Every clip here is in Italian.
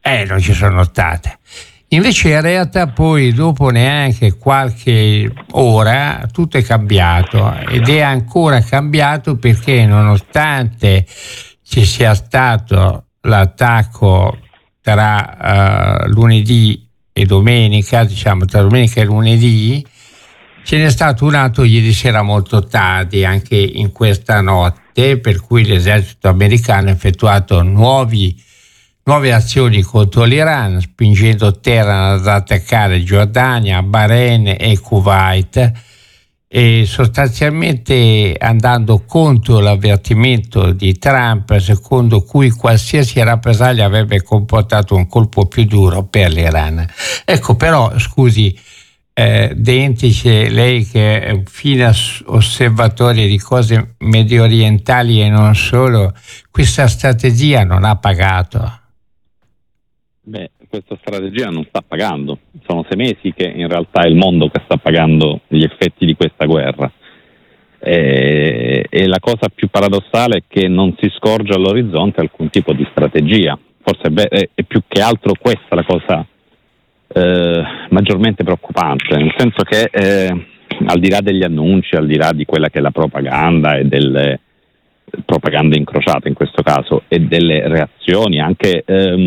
Non ci sono state. Invece in realtà poi dopo neanche qualche ora tutto è cambiato, ed è ancora cambiato perché nonostante ci sia stato l'attacco tra lunedì e domenica, diciamo tra domenica e lunedì, ce n'è stato un altro ieri sera molto tardi, anche in questa notte, per cui l'esercito americano ha effettuato nuove azioni contro l'Iran, spingendo Teheran ad attaccare Giordania, Bahrain e Kuwait, e sostanzialmente andando contro l'avvertimento di Trump, secondo cui qualsiasi rappresaglia avrebbe comportato un colpo più duro per l'Iran. Ecco, però, scusi, Dentice, lei che è un fine osservatore di cose medio orientali e non solo, questa strategia non ha pagato? Questa strategia non sta pagando. Sono 6 mesi che in realtà è il mondo che sta pagando gli effetti di questa guerra. E la cosa più paradossale è che non si scorge all'orizzonte alcun tipo di strategia. Forse è più che altro questa la cosa maggiormente preoccupante, nel senso che al di là degli annunci, al di là di quella che è la propaganda e delle propagande incrociate in questo caso e delle reazioni anche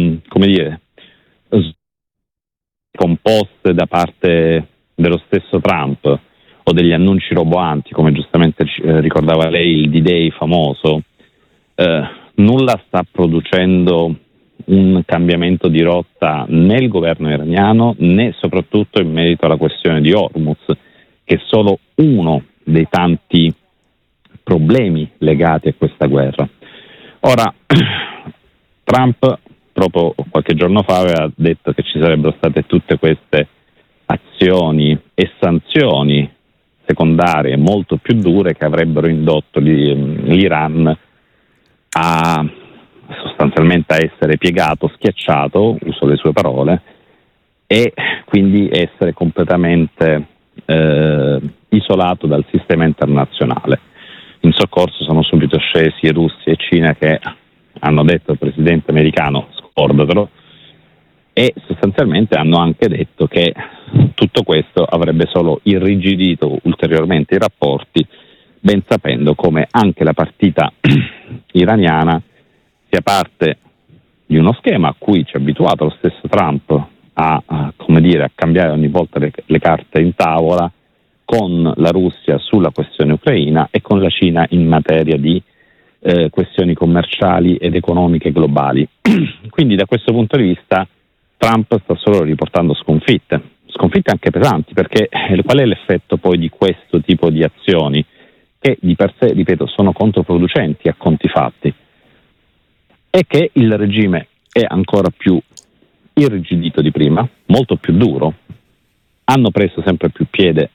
composte da parte dello stesso Trump o degli annunci roboanti, come giustamente ricordava lei, il D-Day famoso, nulla sta producendo un cambiamento di rotta né il governo iraniano né soprattutto in merito alla questione di Hormuz, che è solo uno dei tanti problemi legati a questa guerra. Ora, Trump proprio qualche giorno fa aveva detto che ci sarebbero state tutte queste azioni e sanzioni secondarie molto più dure che avrebbero indotto l'Iran a sostanzialmente a essere piegato, schiacciato, uso le sue parole, e quindi essere completamente isolato dal sistema internazionale. In soccorso sono subito scesi Russia e Cina, che hanno detto al presidente americano scordatelo, e sostanzialmente hanno anche detto che tutto questo avrebbe solo irrigidito ulteriormente i rapporti, ben sapendo come anche la partita iraniana sia parte di uno schema a cui ci ha abituato lo stesso Trump a cambiare ogni volta le carte in tavola, con la Russia sulla questione ucraina e con la Cina in materia di questioni commerciali ed economiche globali. Quindi da questo punto di vista Trump sta solo riportando sconfitte anche pesanti, perché qual è l'effetto poi di questo tipo di azioni, che di per sé, ripeto, sono controproducenti a conti fatti, è che il regime è ancora più irrigidito di prima, molto più duro, hanno preso sempre più piede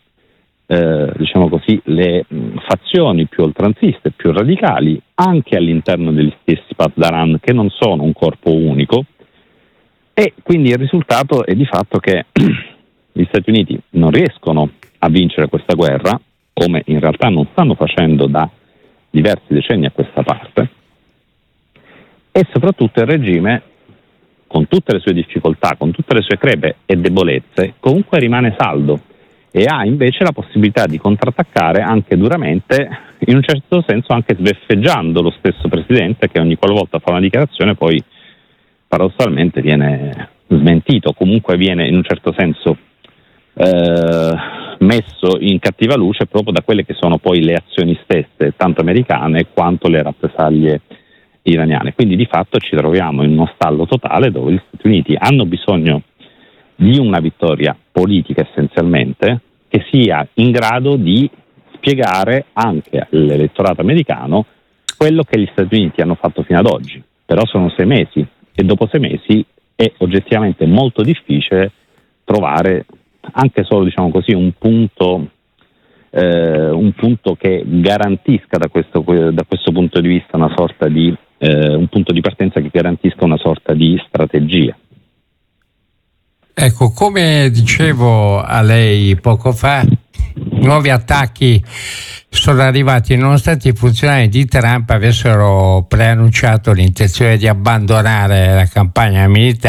le fazioni più oltranziste, più radicali, anche all'interno degli stessi Pasdaran, che non sono un corpo unico, e quindi il risultato è di fatto che gli Stati Uniti non riescono a vincere questa guerra, come in realtà non stanno facendo da diversi decenni a questa parte, e soprattutto il regime, con tutte le sue difficoltà, con tutte le sue crepe e debolezze, comunque rimane saldo e ha invece la possibilità di contrattaccare anche duramente, in un certo senso anche sbeffeggiando lo stesso presidente, che ogni qualvolta fa una dichiarazione poi paradossalmente viene smentito, comunque viene in un certo senso messo in cattiva luce proprio da quelle che sono poi le azioni stesse, tanto americane quanto le rappresaglie iraniane. Quindi di fatto ci troviamo in uno stallo totale dove gli Stati Uniti hanno bisogno di una vittoria politica essenzialmente, che sia in grado di spiegare anche all'elettorato americano quello che gli Stati Uniti hanno fatto fino ad oggi. Però sono 6 mesi e dopo 6 mesi è oggettivamente molto difficile trovare anche solo, diciamo così, un punto che garantisca da questo punto di vista una sorta di un punto di partenza che garantisca una sorta di strategia. Ecco, come dicevo a lei poco fa, nuovi attacchi sono arrivati nonostante i funzionari di Trump avessero preannunciato l'intenzione di abbandonare la campagna militare